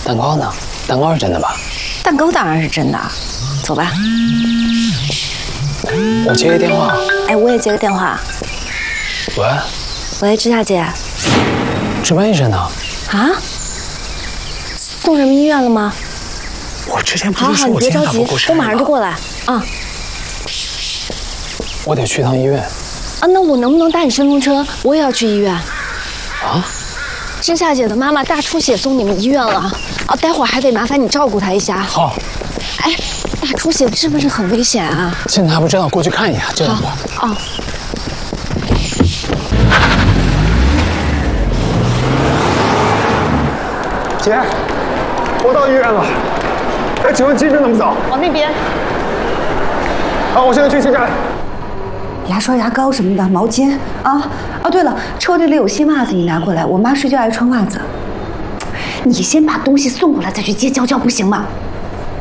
蛋糕呢？蛋糕是真的吧？ 蛋糕当然是真的，走吧。 我接个电话。 哎，我也接个电话。 喂， 喂，知夏姐。 值班医生呢？ 啊？送人民医院了吗？ 我之前不好好，你是说我别着急，我马上就过来啊。 我得去趟医院。 啊，那我能不能搭你顺风车？我也要去医院。 啊？ 知夏姐的妈妈大出血送你们医院了啊，待会儿还得麻烦你照顾她一下。 好。 哎，大出血是不是很危险啊？ 现在还不知道，过去看一下，这样吧。 啊。 姐，我到医院了。哎，请问急诊怎么走？ 往那边。 好，我现在去急诊。 牙刷、牙膏什么的，毛巾啊。哦，对了，车队里有新袜子，你拿过来。我妈睡觉爱穿袜子。你先把东西送过来，再去接娇娇，不行吗？